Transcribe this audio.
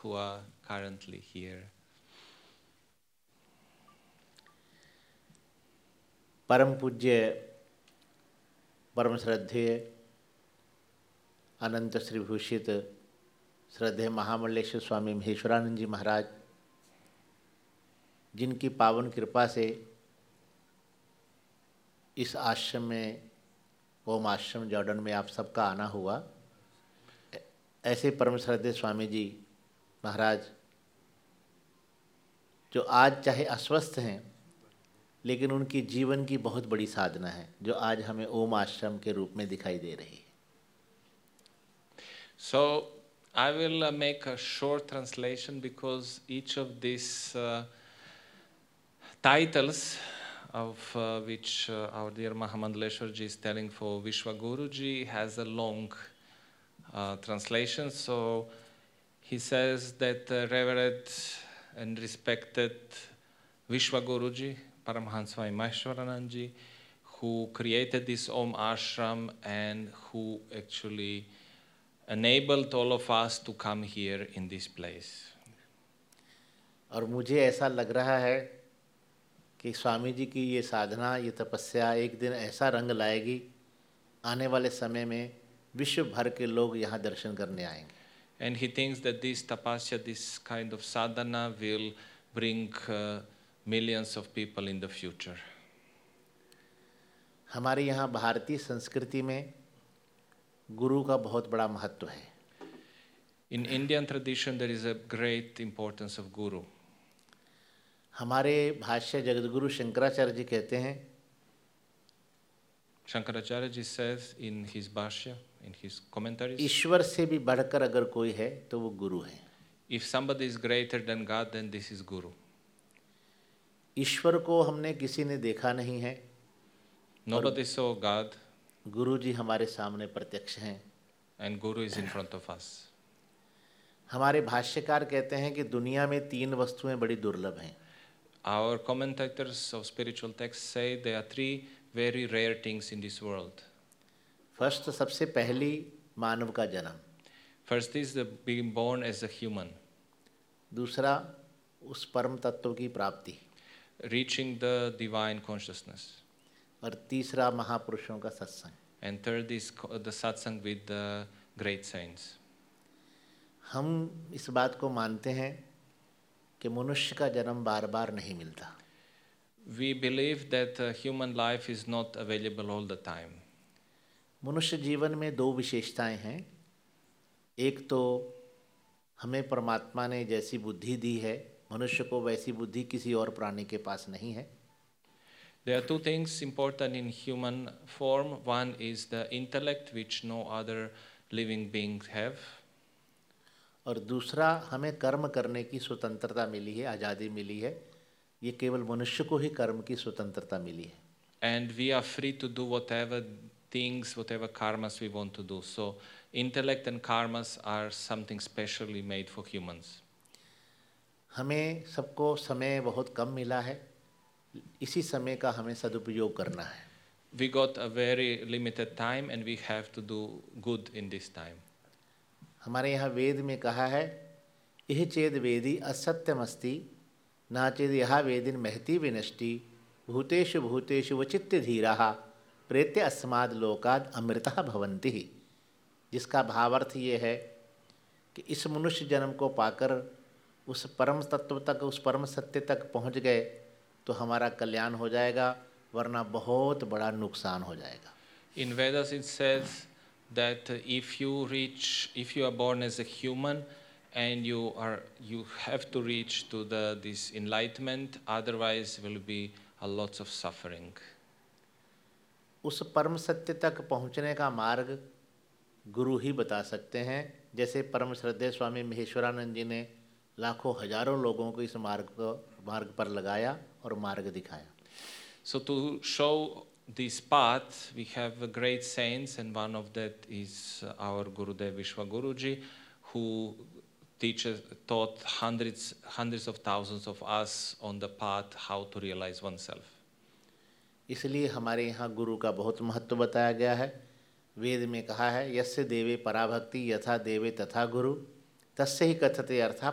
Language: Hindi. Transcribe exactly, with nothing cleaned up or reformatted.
who are currently here. परम पूज्य परम श्रद्धेय अनंत श्रीभूषित श्रद्धेय महामंडलेश्वर स्वामी महेश्वरानंद जी महाराज, जिनकी पावन कृपा से इस आश्रम में, ओम आश्रम जॉर्डन में आप सबका आना हुआ, ऐसे परम श्रद्धेय स्वामी जी महाराज जो आज चाहे अस्वस्थ हैं, लेकिन उनकी जीवन की बहुत बड़ी साधना है जो आज हमें ओम आश्रम के रूप में दिखाई दे रही है. So I will uh, make a short translation because each of these uh, titles of uh, which uh, our dear Mahamandaleshwar ji is telling for Vishwaguru ji has a long uh, translation. So he says that uh, Revered and respected Vishwaguru ji, Paramhansa Swami Maheshwaranand ji, who created this Om Ashram and who actually enabled all of us to come here in this place. और मुझे ऐसा लग रहा है कि स्वामी जी की ये साधना, ये तपस्या एक दिन ऐसा रंग लाएगी, आने वाले समय में विश्व भर के लोग यहाँ दर्शन करने आएंगे. And he thinks that this tapasya, this kind of sadhana will bring uh, millions of people in the future. हमारे यहाँ भारतीय संस्कृति में गुरु का बहुत बड़ा महत्व है. In Indian tradition there is a great importance of guru. हमारे भाष्य जगतगुरु शंकराचार्य जी कहते हैं, Shankaracharya ji says in his bhashya, in his commentaries, ईश्वर से भी बढ़कर अगर कोई है तो वो गुरु है. if somebody is greater than God, then this is guru. ईश्वर को हमने किसी ने देखा नहीं है. Nobody saw God, गुरु जी हमारे सामने प्रत्यक्ष हैं. and guru is in front of us. हमारे भाष्यकार कहते हैं कि दुनिया में तीन वस्तुएं बड़ी दुर्लभ हैं. Our commentators of spiritual texts say there are three very rare things in this world. First, सबसे पहली मानव का जन्म. First is the being born as a human. दूसरा उस परम तत्व की प्राप्ति. Reaching the divine consciousness. और तीसरा महापुरुषों का सत्संग. And third is the satsang with the great saints. हम इस बात को मानते हैं कि मनुष्य का जन्म बार बार नहीं मिलता. We believe that uh, human life is not available all the time. मनुष्य जीवन में दो विशेषताएं हैं. एक तो हमें परमात्मा ने जैसी बुद्धि दी है, मनुष्य को वैसी बुद्धि किसी और प्राणी के पास नहीं है. There are two things important in human form. One is the intellect, which no other living beings have. और दूसरा हमें कर्म करने की स्वतंत्रता मिली है, आज़ादी मिली है. ये केवल मनुष्य को ही कर्म की स्वतंत्रता मिली है. And we are free to do whatever things, whatever karmas we want to do. So intellect and karmas are something specially made for humans. हमें सबको समय बहुत कम मिला है, इसी समय का हमें सदुपयोग करना है. We got a very limited time and we have to do good in this time. हमारे यहाँ वेद में कहा है, यह चेद वेदी असत्यमस्ति ना चेद यह वेदिन महती विनष्टि भूतेषु भूतेषु वचित्त धीराः प्रेत्य अस्माद लोकाद अमृतः भवन्ति. जिसका भावार्थ ये है कि इस मनुष्य जन्म को पाकर उस परम तत्व तक, उस परम सत्य तक पहुँच गए तो हमारा कल्याण हो जाएगा, वरना बहुत बड़ा नुकसान हो जाएगा. In Vedas it says that if you reach, if you are born as a human and you are, you have to reach to the this enlightenment, otherwise will be a lots of suffering. उस परम सत्य तक पहुँचने का मार्ग गुरु ही बता सकते हैं. जैसे परम श्रद्धेय स्वामी महेश्वरानंद जी ने लाखों हजारों लोगों को इस मार्ग को मार्ग पर लगाया और मार्ग दिखाया. So to show this path, we have great saints, and one of that is our Gurudev Vishwaguruji, who teaches, taught hundreds, hundreds of thousands of us on the path how to realize oneself. इसलिए हमारे यहाँ गुरु का बहुत महत्व बताया गया है. वेद में कहा है, यस्य देवे पराभक्ति यथा देवे तथा गुरु तस्य ही कथते अर्थात